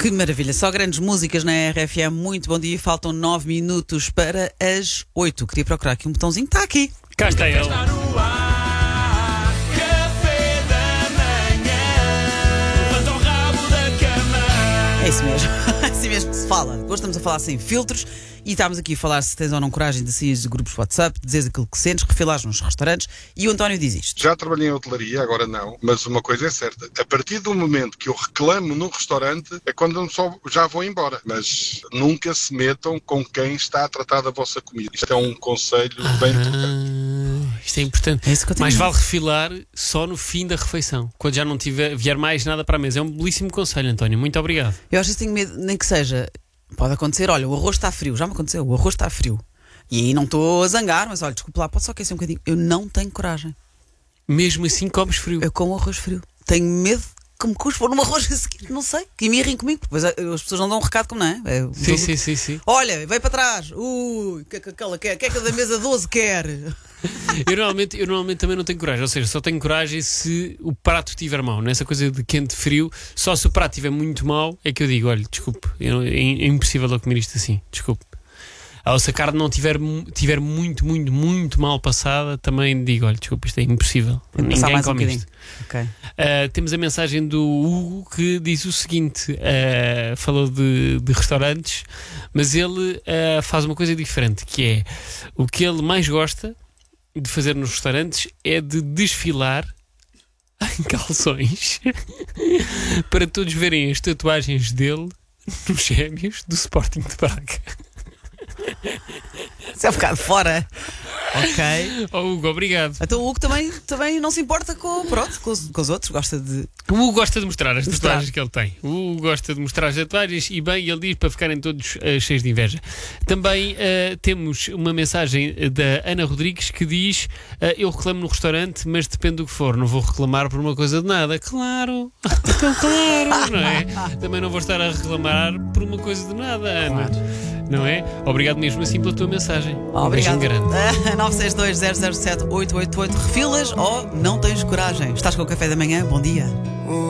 Que maravilha, só grandes músicas na RFM. Muito bom dia, faltam 9 minutos para as 8. Queria procurar aqui um botãozinho, está aqui. Cá está ele. Está no ar, café da manhã. Levanta o rabo da cama. É isso mesmo, é assim mesmo que se fala. Hoje estamos a falar sem filtros e estamos aqui a falar se tens ou não coragem de sair de grupos WhatsApp, de dizeres aquilo que sentes, refilares nos restaurantes. E o António diz isto. Já trabalhei em hotelaria, agora não, mas uma coisa é certa: a partir do momento que eu reclamo no restaurante é quando eu só já vou embora. Mas nunca se metam com quem está a tratar da vossa comida. Isto é um conselho bem importante. Isto é importante. É isso que eu tenho. Mas vale refilar só no fim da refeição, quando já não vier mais nada para a mesa. É um belíssimo conselho, António. Muito obrigado. Eu às vezes tenho medo, nem que seja, pode acontecer, olha, o arroz está frio, já me aconteceu, o arroz está frio. E aí não estou a zangar, mas olha, desculpa lá, pode só aquecer um bocadinho. Eu não tenho coragem. Mesmo assim comes frio. Eu como arroz frio. Tenho medo que me cuspam num arroz a seguir, não sei, que me irem comigo. Depois as pessoas não dão um recado como não é. Sim. Olha, vai para trás. O que é que a da mesa 12 quer? Eu normalmente também não tenho coragem. Ou seja, só tenho coragem se o prato estiver mau. Nessa coisa de quente, frio, só se o prato estiver muito mau é que eu digo, olha, desculpe, é impossível eu comer isto assim, desculpe. Ou se a carne não tiver muito mal passada, também digo, olha, desculpa, isto é impossível. Ninguém come isto. Okay. Temos a mensagem do Hugo que diz o seguinte: falou de restaurantes, mas ele faz uma coisa diferente, que é o que ele mais gosta de fazer nos restaurantes é de desfilar em calções para todos verem as tatuagens dele nos gêmeos do Sporting de Braga. Isso é um bocado fora. Ok. Oh, Hugo, obrigado. Então o Hugo também não se importa com os outros, gosta de. O Hugo gosta de mostrar as tatuagens que ele tem. O Hugo gosta de mostrar as tatuagens e bem, ele diz para ficarem todos cheios de inveja. Também temos uma mensagem da Ana Rodrigues que diz: eu reclamo no restaurante, mas depende do que for. Não vou reclamar por uma coisa de nada. Claro, então claro, não é? Também não vou estar a reclamar por uma coisa de nada, Ana. Claro. Não é? Obrigado mesmo assim pela tua mensagem. Obrigado. Um beijinho grande. 962 007 888. Refilas ou não tens coragem? Estás com o café da manhã? Bom dia.